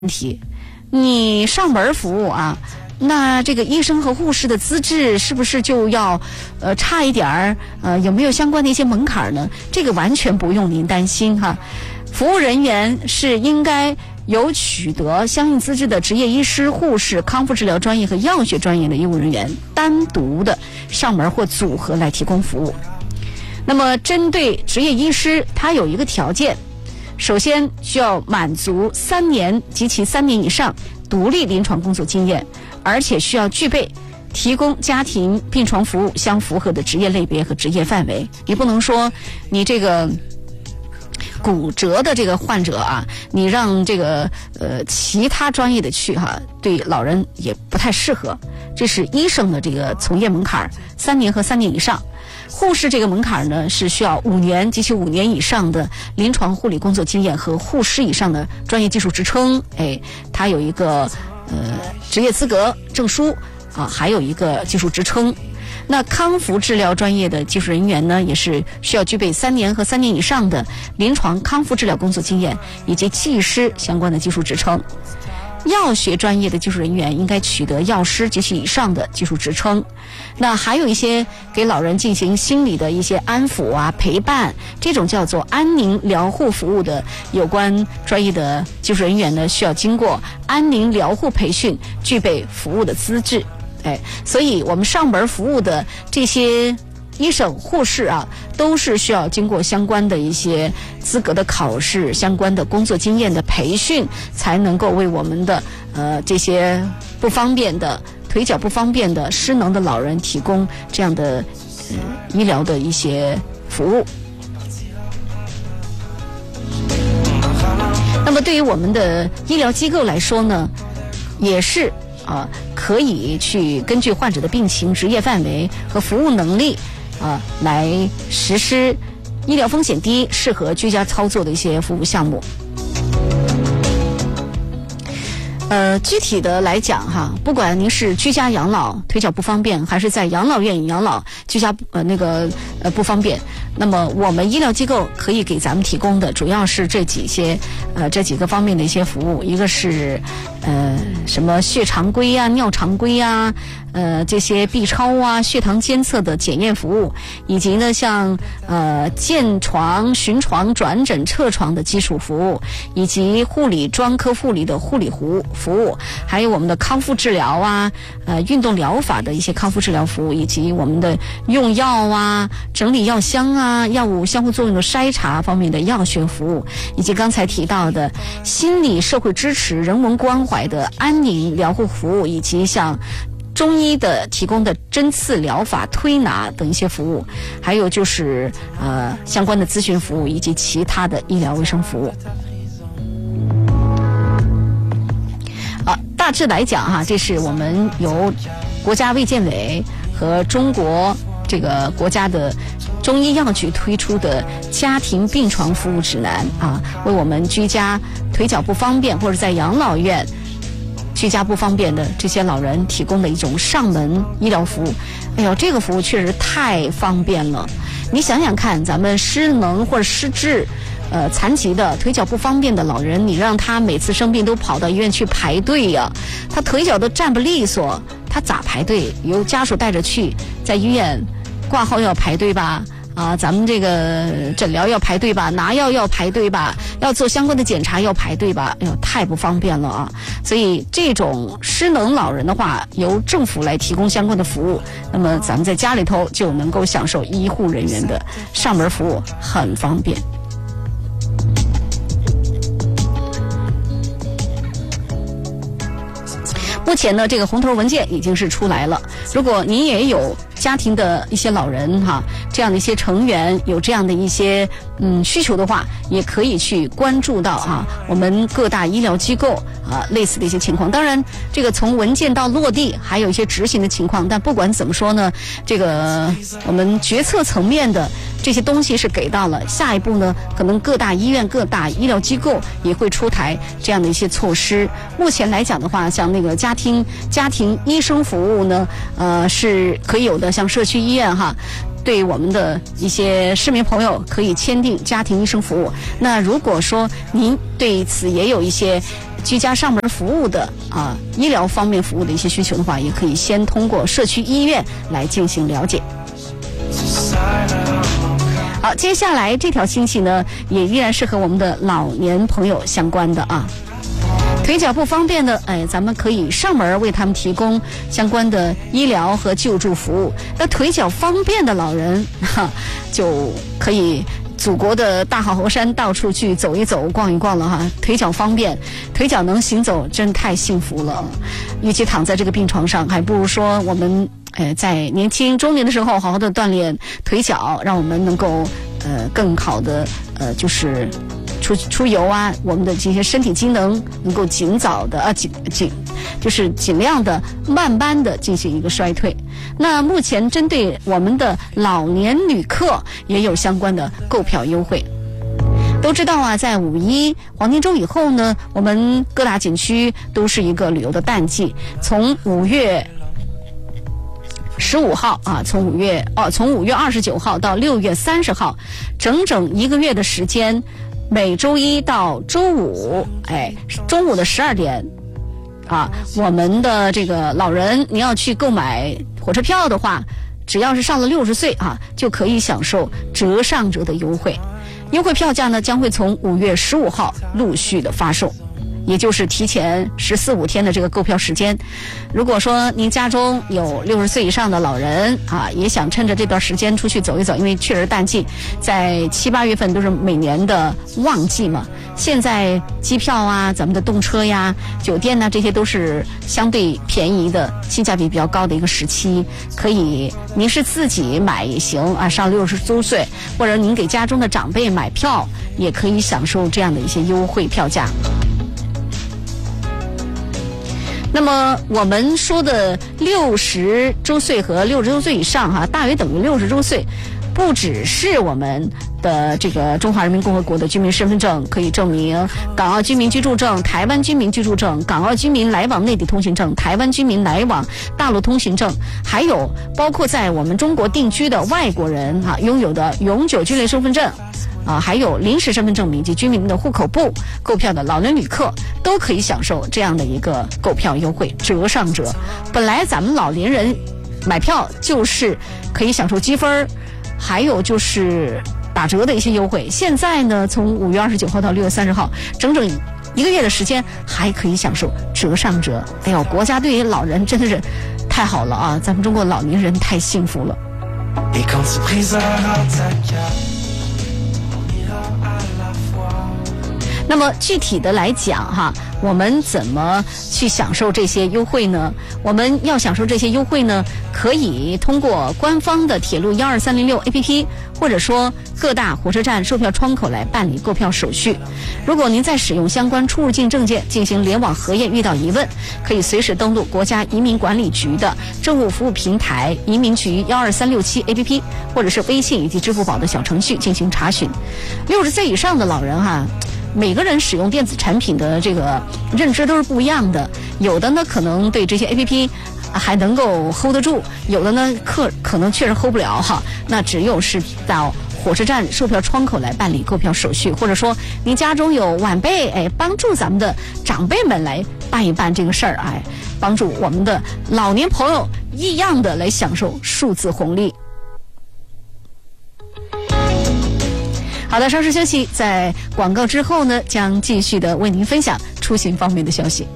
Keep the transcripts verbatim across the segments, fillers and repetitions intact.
问题，你上门服务啊，那这个医生和护士的资质是不是就要呃差一点儿？呃，有没有相关的一些门槛呢？这个完全不用您担心哈。服务人员是应该有取得相应资质的职业医师、护士、康复治疗专业和药学专业的医务人员单独的上门或组合来提供服务。那么针对职业医师，他有一个条件。首先需要满足三年及其三年以上独立临床工作经验，而且需要具备提供家庭病床服务相符合的职业类别和职业范围。你不能说你这个骨折的这个患者啊，你让这个呃其他专业的去哈，对老人也不太适合。这是医生的这个从业门槛，三年和三年以上。护士这个门槛呢，是需要五年及其五年以上的临床护理工作经验和护士以上的专业技术职称。哎，它有一个呃职业资格证书啊，还有一个技术职称。那康复治疗专业的技术人员呢，也是需要具备三年和三年以上的临床康复治疗工作经验以及技师相关的技术职称。药学专业的技术人员应该取得药师及其以上的技术职称。那还有一些给老人进行心理的一些安抚啊、陪伴，这种叫做安宁疗护服务的有关专业的技术人员呢，需要经过安宁疗护培训，具备服务的资质。哎，所以我们上门服务的这些医生、护士啊，都是需要经过相关的一些资格的考试、相关的工作经验的培训，才能够为我们的呃这些不方便的、腿脚不方便的、失能的老人提供这样的呃医疗的一些服务。那么对于我们的医疗机构来说呢，也是啊、呃、可以去根据患者的病情、职业范围和服务能力啊，来实施医疗风险低、适合居家操作的一些服务项目。呃，具体的来讲哈，不管您是居家养老腿脚不方便，还是在养老院养老居家呃那个呃不方便，那么我们医疗机构可以给咱们提供的主要是这几些呃这几个方面的一些服务。一个是呃什么血常规啊、尿常规啊，呃这些 B 超啊、血糖监测的检验服务，以及呢像呃建床、巡床、转诊、撤床的基础服务，以及护理专科护理的护理服务。服务，还有我们的康复治疗啊，呃，运动疗法的一些康复治疗服务，以及我们的用药啊、整理药箱啊、药物相互作用的筛查方面的药学服务，以及刚才提到的心理社会支持、人文关怀的安宁疗护服务，以及像中医的提供的针刺疗法、推拿等一些服务，还有就是呃相关的咨询服务以及其他的医疗卫生服务。大致来讲哈，这是我们由国家卫健委和中国这个国家的中医药局推出的家庭病床服务指南啊，为我们居家腿脚不方便或者在养老院居家不方便的这些老人提供的一种上门医疗服务。哎呦，这个服务确实太方便了。你想想看，咱们失能或者失智呃，残疾的、腿脚不方便的老人，你让他每次生病都跑到医院去排队呀、啊，他腿脚都站不利索，他咋排队？由家属带着去，在医院挂号要排队吧？啊，咱们这个诊疗要排队吧，拿药要排队吧，要做相关的检查要排队吧，哎呦，太不方便了啊！所以这种失能老人的话，由政府来提供相关的服务，那么咱们在家里头就能够享受医护人员的上门服务，很方便。目前呢，这个红头文件已经是出来了。如果您也有家庭的一些老人哈，这样的一些成员有这样的一些嗯需求的话，也可以去关注到啊我们各大医疗机构啊类似的一些情况。当然，这个从文件到落地还有一些执行的情况，但不管怎么说呢，这个我们决策层面的这些东西是给到了。下一步呢，可能各大医院、各大医疗机构也会出台这样的一些措施。目前来讲的话，像那个家庭家庭医生服务呢，呃是可以有的，像社区医院哈。 对我们的一些市民朋友可以签订家庭医生服务。那如果说您对此也有一些居家上门服务的啊医疗方面服务的一些需求的话，也可以先通过社区医院来进行了解。好，接下来这条信息呢，也依然是和我们的老年朋友相关的啊。腿脚不方便的，哎，咱们可以上门为他们提供相关的医疗和救助服务。那腿脚方便的老人，哈，就可以祖国的大好河山到处去走一走、逛一逛了哈。腿脚方便，腿脚能行走，真太幸福了。与其躺在这个病床上，还不如说我们呃在年轻中年的时候，好好的锻炼腿脚，让我们能够呃更好的呃就是出出游啊，我们的这些身体机能能够尽早的啊尽尽就是尽量的慢慢的进行一个衰退。那目前针对我们的老年旅客也有相关的购票优惠。都知道啊，在五一黄金周以后呢，我们各大景区都是一个旅游的淡季。从五月十五号啊，从五月哦，从五月二十九号到六月三十号，整整一个月的时间，每周一到周五，哎，中午的十二点，啊，我们的这个老人，您要去购买火车票的话，只要是上了六十岁啊，就可以享受折上折的优惠。优惠票价呢，将会从五月十五号陆续的发售，也就是提前十四五天的这个购票时间。如果说您家中有六十岁以上的老人啊，也想趁着这段时间出去走一走，因为确实淡季，在七八月份都是每年的旺季嘛。现在机票啊，咱们的动车呀、酒店呢，这些都是相对便宜的，性价比比较高的一个时期。可以，您是自己买也行啊，上六十周岁，或者您给家中的长辈买票，也可以享受这样的一些优惠票价。那么我们说的六十周岁和六十周岁以上哈，大约等于六十周岁，不只是我们的这个中华人民共和国的居民身份证可以证明，港澳居民居住证、台湾居民居住证、港澳居民来往内地通行证、台湾居民来往大陆通行证，还有包括在我们中国定居的外国人啊拥有的永久居留身份证。啊，还有临时身份证明及居民的户口簿购票的老年旅客都可以享受这样的一个购票优惠，折上折。本来咱们老年人买票就是可以享受积分，还有就是打折的一些优惠。现在呢，从五月二十九号到六月三十号，整整一个月的时间还可以享受折上折。哎呦，国家对于老人真的是太好了啊！咱们中国老年人太幸福了。那么具体的来讲哈，我们怎么去享受这些优惠呢？我们要享受这些优惠呢，可以通过官方的铁路一二三零六 A P P， 或者说各大火车站售票窗口来办理购票手续。如果您在使用相关出入境证件进行联网核验遇到疑问，可以随时登录国家移民管理局的政务服务平台移民局一二三六七 A P P， 或者是微信以及支付宝的小程序进行查询。六十岁以上的老人哈，每个人使用电子产品的这个认知都是不一样的，有的呢可能对这些 A P P 还能够 hold 得住，有的呢可可能确实 hold 不了哈。那只有是到火车站售票窗口来办理购票手续，或者说您家中有晚辈，哎，帮助咱们的长辈们来办一办这个事儿，哎，帮助我们的老年朋友一样的来享受数字红利。好的，稍事休息，在广告之后呢，将继续的为您分享出行方面的消息。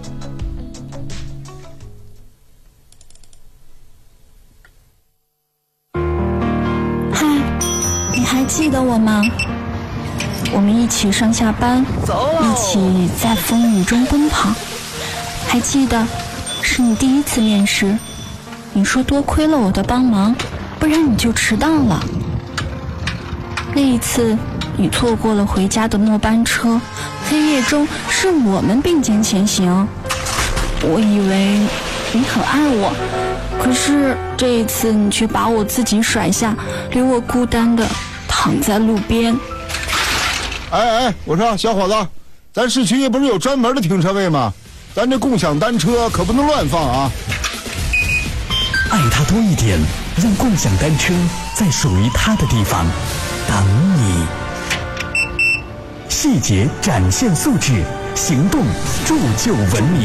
嗨，你还记得我吗？我们一起上下班，一起在风雨中奔跑。还记得是你第一次面试，你说多亏了我的帮忙，不然你就迟到了。那一次你错过了回家的末班车，黑夜中是我们并肩前行。我以为你很爱我，可是这一次你却把我自己甩下，留我孤单的躺在路边。 哎哎，我说小伙子，咱市区不是有专门的停车位吗？咱这共享单车可不能乱放啊！ 爱它多一点，让共享单车在属于它的地方等你。细节展现素质，行动铸就文明。